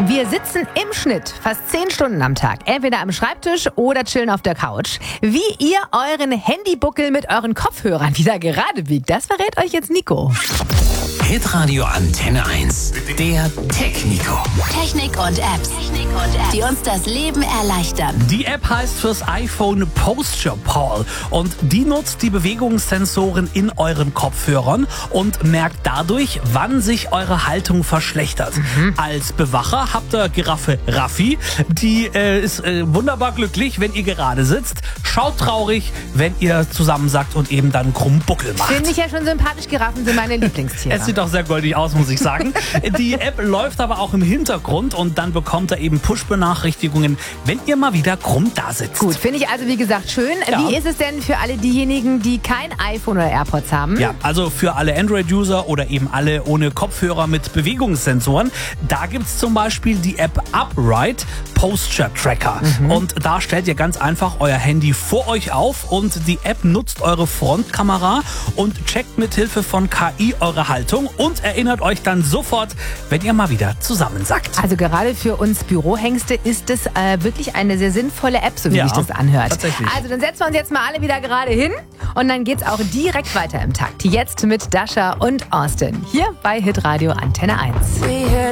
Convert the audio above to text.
Wir sitzen im Schnitt fast 10 Stunden am Tag, entweder am Schreibtisch oder chillen auf der Couch. Wie ihr euren Handybuckel mit euren Kopfhörern wieder gerade biegt, das verrät euch jetzt Nico. Hitradio Antenne 1, der Tech-Nico. Technik und Apps, die uns das Leben erleichtern. Die App heißt fürs iPhone Posture Pal und die nutzt die Bewegungssensoren in euren Kopfhörern und merkt dadurch, wann sich eure Haltung verschlechtert. Als Bewacher habt ihr Giraffe Raffi, die ist wunderbar glücklich, wenn ihr gerade sitzt, schaut traurig, wenn ihr zusammensackt und eben dann krummen Buckel macht. Finde ich ja schon sympathisch, Giraffen sind meine Lieblingstiere. Es sieht auch sehr goldig aus, muss ich sagen. Die App läuft aber auch im Hintergrund und dann bekommt ihr eben Push-Benachrichtigungen, wenn ihr mal wieder krumm da sitzt. Gut, finde ich also wie gesagt schön. Ja. Wie ist es denn für alle diejenigen, die kein iPhone oder AirPods haben? Ja, also für alle Android-User oder eben alle ohne Kopfhörer mit Bewegungssensoren, da gibt's zum Beispiel die App Upright Posture Tracker. Und da stellt ihr ganz einfach euer Handy vor euch auf und die App nutzt eure Frontkamera und checkt mit Hilfe von KI eure Haltung und erinnert euch dann sofort, wenn ihr mal wieder zusammensackt. Also gerade für uns Bürohengste ist es wirklich eine sehr sinnvolle App, so wie sich das anhört. Tatsächlich. Also dann setzen wir uns jetzt mal alle wieder gerade hin und dann geht's auch direkt weiter im Takt. Jetzt mit Dasha und Austin hier bei Hitradio Antenne 1. We heard